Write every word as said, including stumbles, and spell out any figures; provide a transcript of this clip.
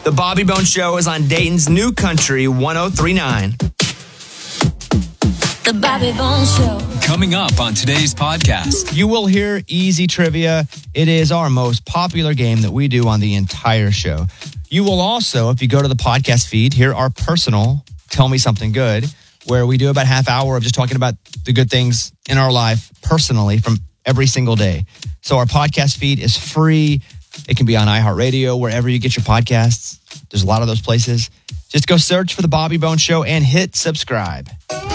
The Bobby Bones Show is on Dayton's New Country one oh three point nine. The Bobby Bones Show. Coming up on today's podcast. You will hear easy trivia. It is our most popular game that we do on the entire show. You will also, if you go to the podcast feed, hear our personal Tell Me Something Good, where we do about a half hour of just talking about the good things in our life personally from every single day. So our podcast feed is free. It can be on iHeartRadio, wherever you get your podcasts. There's a lot of those places. Just go search for The Bobby Bones Show and hit subscribe.